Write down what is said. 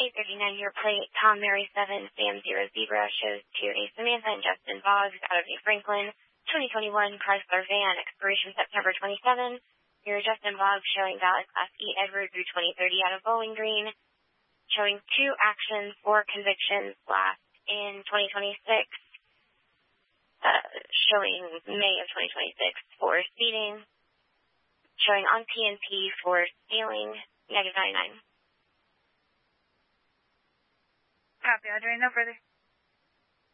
839 your plate, Tom Mary 7, Sam 0 Zebra, shows to a Samantha and Justin Boggs out of New Franklin, 2021 Chrysler van, expiration September 27. Your Justin Boggs showing valid Class E Edward through 2030 out of Bowling Green, showing 2 actions, 4 convictions last in 2026, showing May of 2026 for speeding, showing on PNP for stealing, -99. Copy, Audrey, no further.